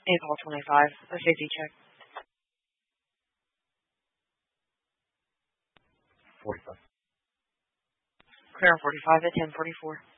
April 25, a safety check. 45. Clear on 45 at 10:44.